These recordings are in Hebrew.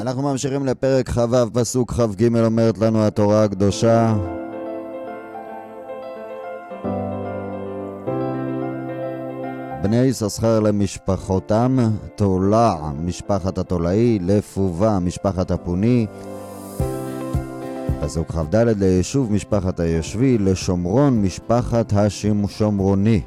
ואנחנו ממשיכים לפרק חו"ב, פסוק כ"ג, אומרת לנו התורה הקדושה: בני יששכר למשפחותם, תולע משפחת התולעי, לפובה משפחת הפוני. פסוק כ"ד, ליישוב משפחת הישבי, לשומרון משפחת השומרוני.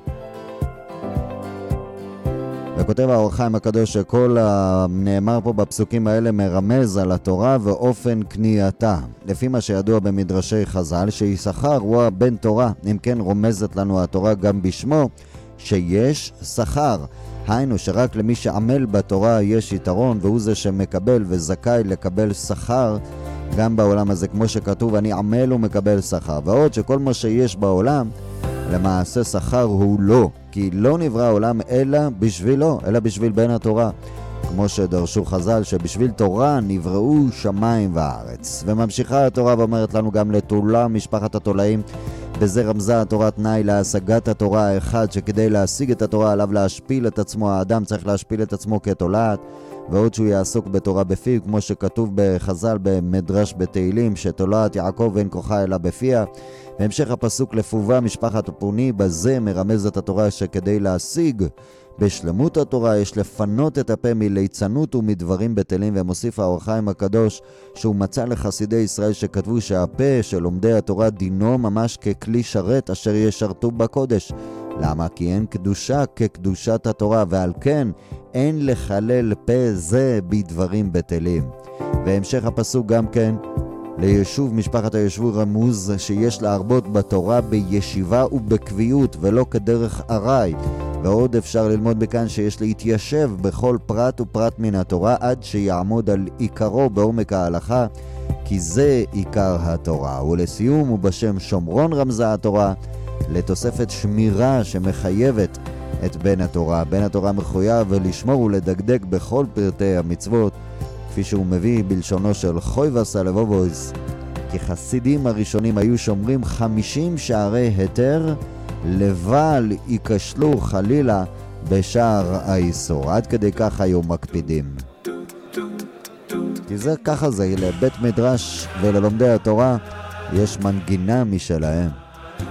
וכותב האור החיים הקדוש שכל הנאמר פה בפסוקים האלה מרמז על התורה ואופן קנייתה. לפי מה שידוע במדרשי חז"ל, שיששכר הוא הבן תורה, אם כן רומזת לנו התורה גם בשמו שיש שכר. היינו שרק למי שעמל בתורה יש יתרון, והוא זה שמקבל וזכאי לקבל שכר גם בעולם הזה, כמו שכתוב אני עמל ומקבל שכר. ועוד שכל מה שיש בעולם למעשה שכר הוא לא, כי לא נברא העולם אלא בשבילו, אלא בשביל בן התורה, כמו שדרשו חז"ל שבשביל תורה נבראו שמיים וארץ. וממשיכה התורה ואומרת לנו גם לתולע משפחת התולעים. בזה רמזה התורה תנאי להשגת התורה האחד, שכדי להשיג את התורה עליו להשפיל את עצמו. האדם צריך להשפיל את עצמו כתולעת, ועוד שהוא יעסוק בתורה בפיו, כמו שכתוב בחז"ל במדרש בתהילים, שתולעת יעקב ואין כוחה אלא בפיה. בהמשך הפסוק לפובה משפחת הפוני, בזה מרמזת התורה שכדי להשיג בשלמות התורה יש לפנות את הפה מליצנות ומדברים בטלים. ומוסיף האור החיים הקדוש שהוא מצא לחסידי ישראל שכתבו שהפה של לומדי התורה דינו ממש ככלי שרת אשר ישרתו בקודש. למה? כי אין קדושה כקדושת התורה, ועל כן אין לחלל פה זה בדברים בטלים. והמשך הפסוק גם כן, ליישוב משפחת הישבו רמוז שיש להרבות בתורה בישיבה ובקביעות ולא כדרך ארעי. ועוד אפשר ללמוד בכאן שיש להתיישב בכל פרט ופרט מן התורה עד שיעמוד על עיקרו בעומק ההלכה, כי זה עיקר התורה. ולסיום, ובשם שומרון רמזה התורה לתוספת שמירה שמחייבת את בן התורה. בן התורה מחויב לשמור ולדקדק בכל פרטי המצוות, כפי שהוא מביא בלשונו של חויבס הלבובויס, כי חסידים הראשונים היו שומרים 50 שערי היתר, לבל ייכשלו חלילה בשער האיסור. עד כדי כך היו מקפידים. כי זה ככה זה, לבית מדרש וללומדי התורה יש מנגינה משלהם.